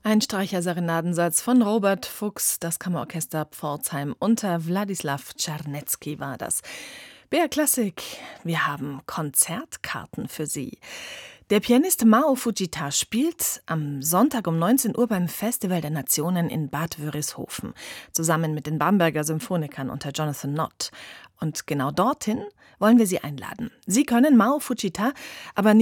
Ein Streicherserenadensatz von Robert Fuchs, das Kammerorchester Pforzheim unter Wladislaw Czarnecki war das. BR Klassik, wir haben Konzertkarten für Sie. Der Pianist Mao Fujita spielt am Sonntag um 19 Uhr beim Festival der Nationen in Bad Wörishofen, zusammen mit den Bamberger Symphonikern unter Jonathan Nott. Und genau dorthin wollen wir Sie einladen. Sie können Mao Fujita aber